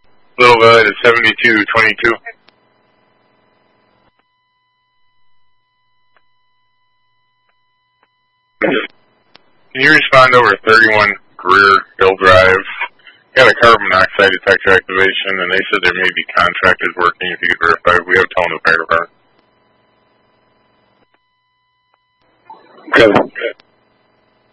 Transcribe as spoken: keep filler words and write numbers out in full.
Little Valley to seventy-two twenty-two. Can you respond over thirty-one Greer Hill Drive? Got a carbon monoxide detector activation, and they said there may be contractors working. If you could verify